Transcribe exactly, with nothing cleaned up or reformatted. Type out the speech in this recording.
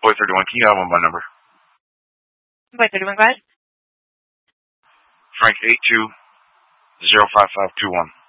Boy thirty-one, can you have my number? Boy thirty-one, go ahead. Frank eight two zero five five two one.